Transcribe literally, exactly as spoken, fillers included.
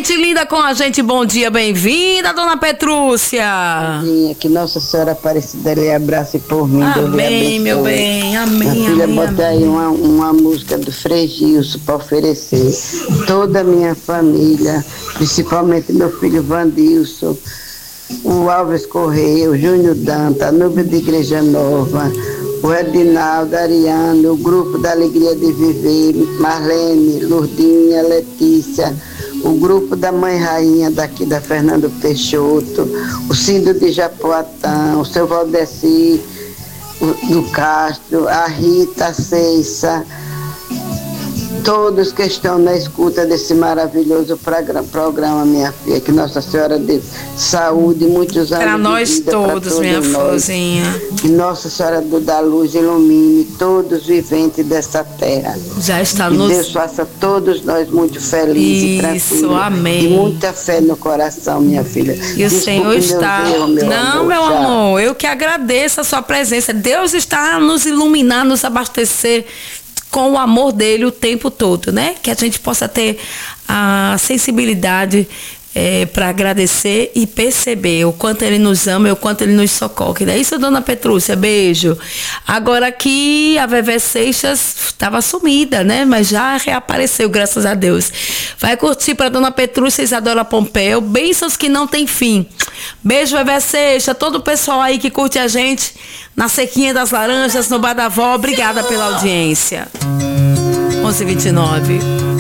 Gente linda com a gente, bom dia, bem-vinda, dona Petrúcia. Que Nossa Senhora Aparecida lhe abrace por mim. Amém, meu bem, amém. Minha filha, amém, bota amém. aí uma, uma música do Frei Gilson para oferecer. Toda a minha família, principalmente meu filho Vandilson, o Alves Correia, o Júnior Danta, a Nubia de Igreja Nova, o Edinaldo, Ariano, o Grupo da Alegria de Viver, Marlene, Lourdinha, Letícia, o Grupo da Mãe Rainha daqui da Fernando Peixoto, o Cindo de Japoatã, o seu Valdeci o, do Castro, a Rita Ceissa, todos que estão na escuta desse maravilhoso programa, programa, minha filha, que Nossa Senhora dê saúde, muitos anos Para nós de vida todos, todos minha nós. florzinha. Que Nossa Senhora do da Luz ilumine todos os viventes dessa terra. Já está Que nos... Deus faça todos nós muito felizes e Isso, tranquilos. amém. E muita fé no coração, minha filha. E o Desculpe Senhor meus está... erros, meu Não, amor, meu tchau. amor, eu que agradeço a sua presença. Deus está a nos iluminar, nos abastecer com o amor dele o tempo todo, né? Que a gente possa ter a sensibilidade é, para agradecer e perceber o quanto ele nos ama e o quanto ele nos socorre. Não é isso, dona Petrúcia? Beijo. Agora aqui a Vevé Seixas estava sumida, né? Mas já reapareceu, graças a Deus. Vai curtir para dona Petrúcia Isadora Pompeu. Bênçãos que não tem fim. Beijo, Vevé Seixas. Todo o pessoal aí que curte a gente na Sequinha das Laranjas, no Bar da Vó. Obrigada pela audiência. onze e vinte e nove.